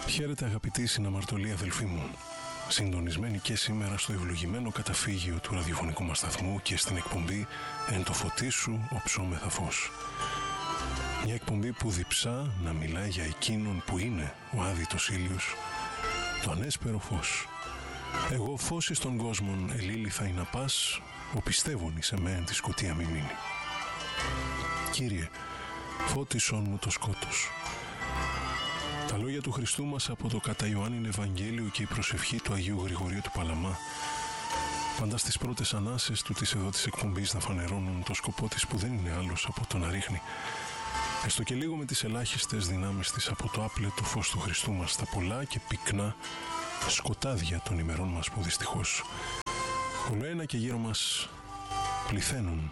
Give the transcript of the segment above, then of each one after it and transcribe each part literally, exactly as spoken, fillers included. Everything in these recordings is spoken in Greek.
Χαίρετε αγαπητοί συναμαρτωλοί αδελφοί μου, συντονισμένοι και σήμερα στο ευλογημένο καταφύγιο του ραδιοφωνικού μας σταθμού και στην εκπομπή «Εν το φωτί σου οψόμεθα φως». Μια εκπομπή που διψά να μιλάει για εκείνον που είναι ο άδειτος ήλιος, το ανέσπερο φως. Εγώ φως εις των κόσμων ελήλυθα να πας, ο πιστεύων εις εμέν τη σκοτία μη μείνει. Κύριε, φώτισον μου το σκότος. Τα λόγια του Χριστού μας από το κατά Ιωάννην Ευαγγέλιο και η προσευχή του Αγίου Γρηγορίου του Παλαμά, πάντα στις πρώτες ανάσες του της εδώ της εκπομπής να φανερώνουν το σκοπό της που δεν είναι άλλος από το να ρίχνει, έστω και λίγο με τις ελάχιστες δυνάμεις της, από το άπλετο φως του Χριστού μας στα πολλά και πυκνά σκοτάδια των ημερών μας που δυστυχώς ολοένα και γύρω μας πληθαίνουν.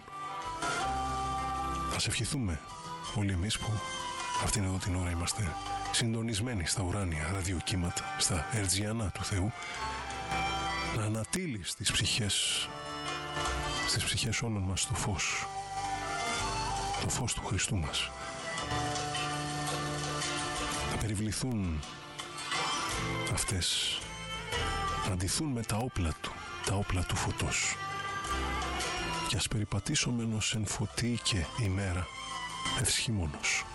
Ας ευχηθούμε όλοι εμείς που αυτήν εδώ την ώρα είμαστε συντονισμένοι στα ουράνια ραδιοκύματα, στα ερτζιανά του Θεού, να ανατείλει στις ψυχές, στις ψυχές όλων μας το φως, το φως του Χριστού μας. Να περιβληθούν αυτές, να ντυθούν με τα όπλα του, τα όπλα του φωτός. Και ας περιπατήσομενος εν φωτί και ημέρα ευσχήμονος.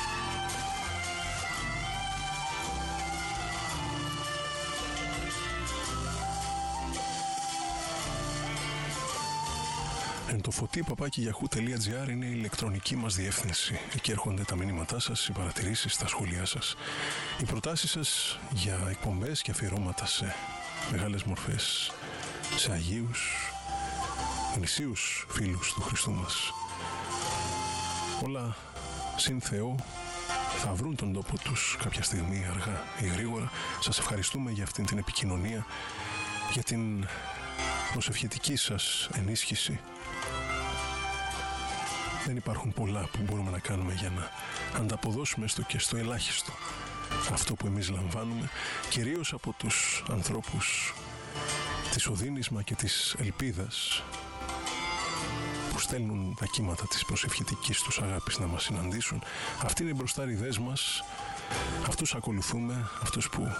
Εν το φωτί παπάκι γιαχού τελεία τζι άρ είναι η ηλεκτρονική μας διεύθυνση. Εκεί έρχονται τα μηνύματά σας, οι παρατηρήσεις, τα σχόλιά σας, οι προτάσεις σας για εκπομπές και αφιερώματα σε μεγάλες μορφές, σε αγίους, γνησίους φίλους του Χριστού μας. Όλα συν Θεό θα βρουν τον τόπο τους κάποια στιγμή, αργά ή γρήγορα. Σας ευχαριστούμε για αυτήν την επικοινωνία, για την προσευχητική σας ενίσχυση. Δεν υπάρχουν πολλά που μπορούμε να κάνουμε για να ανταποδώσουμε έστω και στο ελάχιστο αυτό που εμείς λαμβάνουμε, κυρίως από τους ανθρώπους της οδύνης μα και της ελπίδας, που στέλνουν τα κύματα της προσευχητικής τους αγάπης να μας συναντήσουν. Αυτοί είναι οι μπροστάριδές μας, αυτούς ακολουθούμε, αυτούς που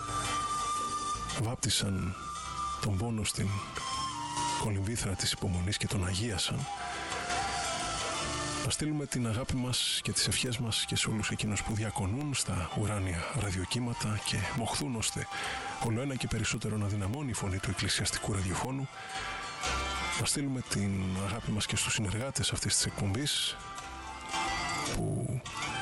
βάπτισαν τον πόνο στην κολυμβήθρα της υπομονής και τον αγίασαν. Να στείλουμε την αγάπη μας και τις ευχές μας και σε όλους εκείνους που διακονούν στα ουράνια ραδιοκύματα και μοχθούν ώστε όλο ένα και περισσότερο να δυναμώνει η φωνή του εκκλησιαστικού ραδιοφώνου. Να στείλουμε την αγάπη μας και στους συνεργάτες αυτής της εκπομπής που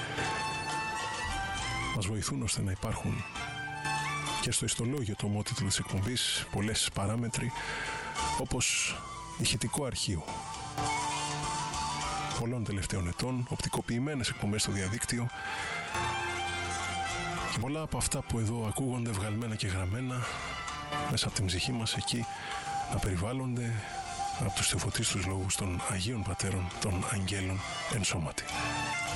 μας βοηθούν ώστε να υπάρχουν και στο ιστολόγιο, το ομότιτλο της εκπομπής, πολλές παράμετροι, όπως ηχητικό αρχείο πολλών τελευταίων ετών, οπτικοποιημένες εκπομπές στο διαδίκτυο και πολλά από αυτά που εδώ ακούγονται βγαλμένα και γραμμένα μέσα από την ψυχή μας, εκεί να περιβάλλονται από τους θεοφωτίστους λόγους των Αγίων Πατέρων των Αγγέλων εν σώματι.